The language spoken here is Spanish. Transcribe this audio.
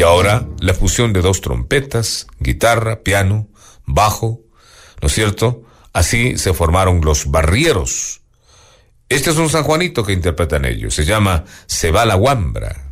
ahora la fusión de dos trompetas, guitarra, piano, bajo, ¿no es cierto? Así se formaron los Barrieros. Este es un San Juanito que interpretan ellos, se llama Se va la Guambra.